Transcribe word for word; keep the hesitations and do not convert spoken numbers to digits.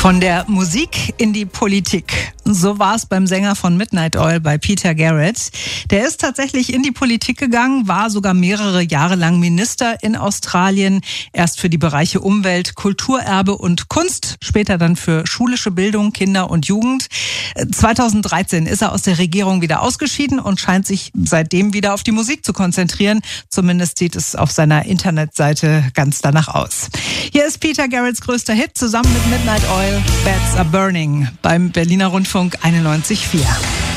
Von der Musik in die Politik. So war es beim Sänger von Midnight Oil, bei Peter Garrett. Der ist tatsächlich in die Politik gegangen, war sogar mehrere Jahre lang Minister in Australien. Erst für die Bereiche Umwelt, Kulturerbe und Kunst, später dann für schulische Bildung, Kinder und Jugend. zweitausenddreizehn ist er aus der Regierung wieder ausgeschieden und scheint sich seitdem wieder auf die Musik zu konzentrieren. Zumindest sieht es auf seiner Internetseite ganz danach aus. Hier ist Peter Garretts größter Hit zusammen mit Midnight Oil, Beds Are Burning, beim Berliner Rundfunk einundneunzig Komma vier.